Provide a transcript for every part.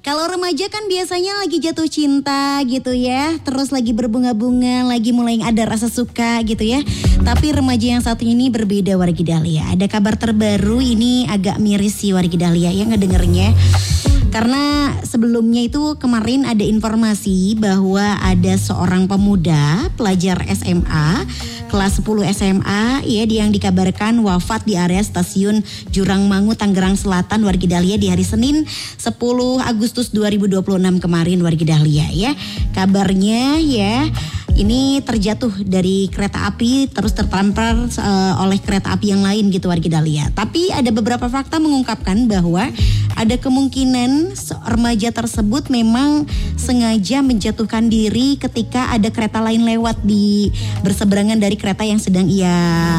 Kalau remaja kan biasanya lagi jatuh cinta gitu ya, terus lagi berbunga-bunga, lagi mulai ada rasa suka gitu ya. Tapi remaja yang satu ini berbeda Wargi Dahlia. Ada kabar terbaru, ini agak miris sih Wargi Dahlia ya ngedengernya. Karena sebelumnya itu kemarin ada informasi bahwa ada seorang pemuda pelajar SMA kelas 10 SMA ya yang dikabarkan wafat di area stasiun Jurangmangu Tangerang Selatan Wargi Dahlia di hari Senin 10 Agustus 2026 kemarin Wargi Dahlia ya. Kabarnya ya ini terjatuh dari kereta api terus tertampar oleh kereta api yang lain gitu Wargi Dahlia. Tapi ada beberapa fakta mengungkapkan bahwa ada kemungkinan remaja tersebut memang sengaja menjatuhkan diri ketika ada kereta lain lewat di berseberangan dari kereta yang sedang ia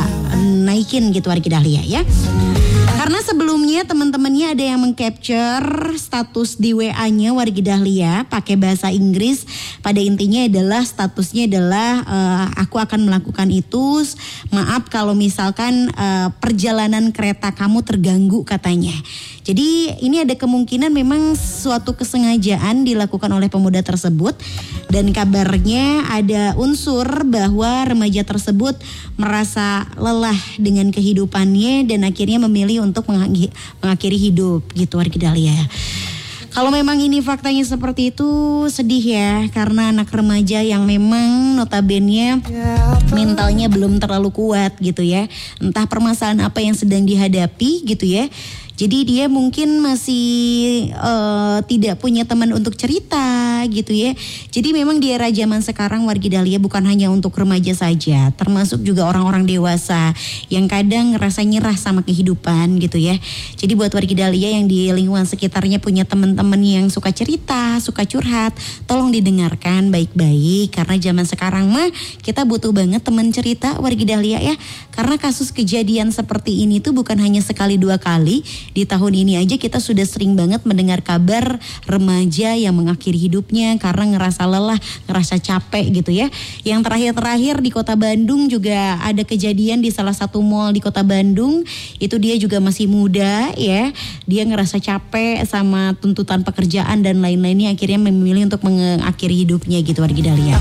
naikin gitu Wargi Dahlia ya. Karena sebelumnya teman-temannya ada yang mengcapture status di WA-nya Wargi Dahlia pakai bahasa Inggris. Pada intinya adalah statusnya adalah aku akan melakukan itu. Maaf kalau misalkan perjalanan kereta kamu terganggu katanya. Jadi ini ada kemungkinan memang suatu kesengajaan dilakukan oleh pemuda tersebut. Dan kabarnya ada unsur bahwa remaja tersebut merasa lelah dengan kehidupannya dan akhirnya memilih untuk mengakhiri hidup gitu Wargi Dahlia. Kalau memang ini faktanya seperti itu sedih ya, karena anak remaja yang memang notabene mentalnya belum terlalu kuat gitu ya. Entah permasalahan apa yang sedang dihadapi gitu ya. Jadi dia mungkin masih tidak punya teman untuk cerita gitu ya. Jadi memang di era zaman sekarang Wargi Dahlia bukan hanya untuk remaja saja, termasuk juga orang-orang dewasa yang kadang ngerasa nyerah sama kehidupan gitu ya. Jadi buat Wargi Dahlia yang di lingkungan sekitarnya punya teman-teman yang suka cerita, suka curhat, tolong didengarkan baik-baik karena zaman sekarang mah kita butuh banget teman cerita Wargi Dahlia ya. Karena kasus kejadian seperti ini tuh bukan hanya sekali dua kali. Di tahun ini aja kita sudah sering banget mendengar kabar remaja yang mengakhiri hidupnya karena ngerasa lelah, ngerasa capek gitu ya. Yang terakhir-terakhir di Kota Bandung juga ada kejadian di salah satu mall di Kota Bandung. Itu dia juga masih muda ya. Dia ngerasa capek sama tuntutan pekerjaan dan lain-lainnya, akhirnya memilih untuk mengakhiri hidupnya gitu Wargi Dahlia.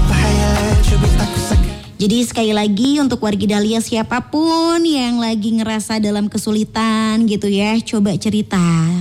Jadi sekali lagi untuk Wargi Dahlia siapapun yang lagi ngerasa dalam kesulitan gitu ya, coba cerita.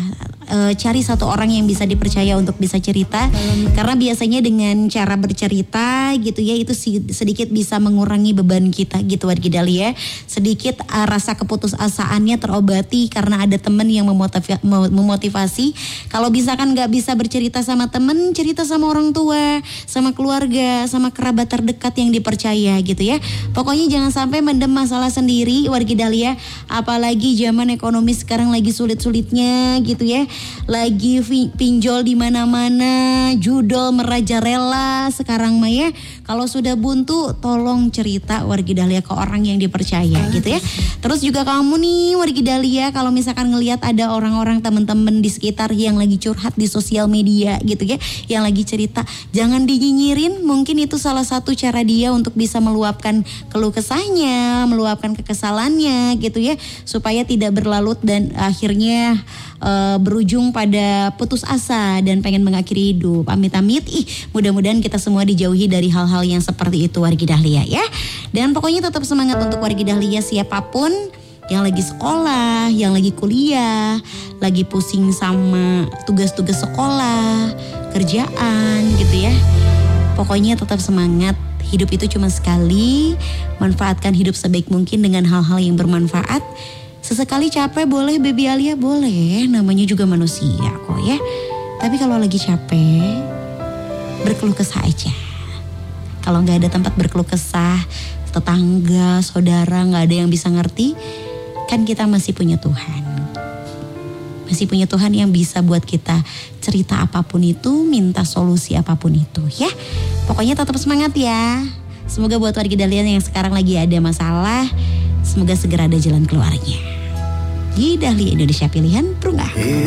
Cari satu orang yang bisa dipercaya untuk bisa cerita. Karena biasanya dengan cara bercerita gitu ya, itu sedikit bisa mengurangi beban kita gitu Wargi Dahlia. Sedikit rasa keputusasaannya terobati karena ada teman yang memotivasi. Kalau misalkan gak bisa bercerita sama teman, cerita sama orang tua, sama keluarga, sama kerabat terdekat yang dipercaya gitu ya. Pokoknya jangan sampai mendem masalah sendiri Wargi Dahlia. Apalagi zaman ekonomi sekarang lagi sulit-sulitnya gitu ya. Lagi pinjol di mana-mana, judol merajalela sekarang mah ya. Kalau sudah buntu, tolong cerita Wargi Dahlia ke orang yang dipercaya gitu ya. Terus juga kamu nih Wargi Dahlia, kalau misalkan ngelihat ada orang-orang teman-teman di sekitar yang lagi curhat di sosial media gitu ya, yang lagi cerita, jangan dinyinyirin. Mungkin itu salah satu cara dia untuk bisa meluapkan keluh kesahnya, meluapkan kekesalannya gitu ya, supaya tidak berlarut dan akhirnya berujung pada putus asa dan pengen mengakhiri hidup. Amit-amit, mudah-mudahan kita semua dijauhi dari hal-hal yang seperti itu Wargi Dahlia ya. Dan pokoknya tetap semangat untuk Wargi Dahlia siapapun yang lagi sekolah, yang lagi kuliah, lagi pusing sama tugas-tugas sekolah, kerjaan gitu ya. Pokoknya tetap semangat. Hidup itu cuma sekali, manfaatkan hidup sebaik mungkin dengan hal-hal yang bermanfaat. Sesekali capek boleh Baby Alia, boleh, namanya juga manusia kok ya. Tapi kalau lagi capek, berkeluh kesah aja. Kalau gak ada tempat berkeluh kesah, tetangga, saudara gak ada yang bisa ngerti, kan kita masih punya Tuhan. Masih punya Tuhan yang bisa buat kita cerita apapun itu, minta solusi apapun itu ya. Pokoknya tetap semangat ya. Semoga buat Wargi Dahlia yang sekarang lagi ada masalah, semoga segera ada jalan keluarnya. Di Dahlia Indonesia Pilihan Perungah.